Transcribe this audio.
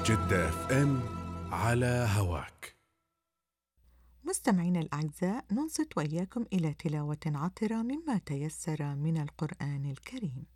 جدة اف ام على هواك. مستمعينا الأعزاء، ننصت وإياكم إلى تلاوة عطرة مما تيسر من القرآن الكريم.